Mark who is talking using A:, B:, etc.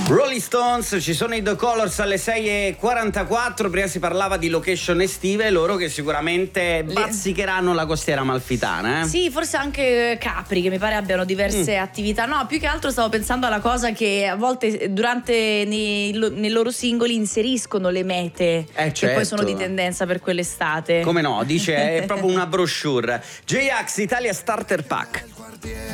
A: Rolling Stones, ci sono i The Colors alle 6:44. Prima si parlava di location estive, loro che sicuramente bazzicheranno la costiera amalfitana.
B: Sì, forse anche Capri, che mi pare abbiano diverse attività. No, più che altro stavo pensando alla cosa che a volte durante nei loro singoli inseriscono le mete che poi sono di tendenza per quell'estate.
A: Come no, dice è proprio una brochure. J-Ax Italia Starter Pack.